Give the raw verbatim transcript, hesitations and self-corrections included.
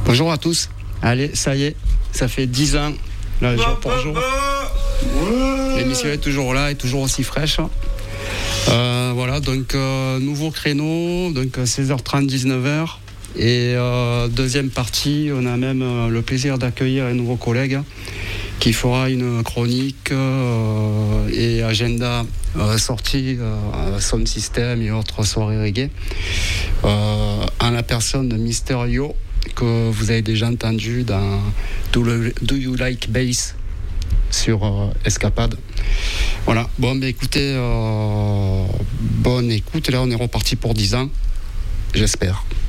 Bonjour à tous. Allez, ça y est, ça fait dix ans, là, jour pour jour. L'émission est toujours là, est toujours aussi fraîche. Euh, voilà, donc euh, nouveau créneau, donc seize heures trente, dix-neuf heures. Et euh, deuxième partie, on a même euh, le plaisir d'accueillir un nouveau collègue qui fera une chronique euh, et agenda euh, sortie, euh, sound system et autres soirées reggae, euh, en la personne de Mister Yo, que vous avez déjà entendu dans Do, Do You Like Bass sur euh, Escapade. Voilà, bon, ben écoutez, euh, bonne écoute, là on est reparti pour dix ans, j'espère.